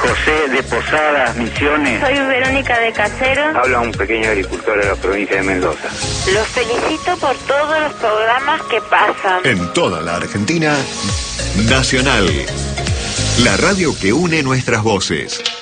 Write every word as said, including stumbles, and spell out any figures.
José de Posadas, Misiones. Soy Verónica de Caseros. Habla un pequeño agricultor de la provincia de Mendoza. Los felicito por todos los programas que pasan. En toda la Argentina, Nacional. La radio que une nuestras voces.